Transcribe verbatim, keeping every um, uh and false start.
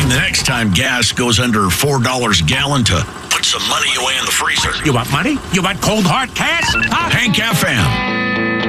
the next time gas goes under four dollars a gallon to put some money away in the freezer. You want money? You want cold hard cash? Huh? Hank F M.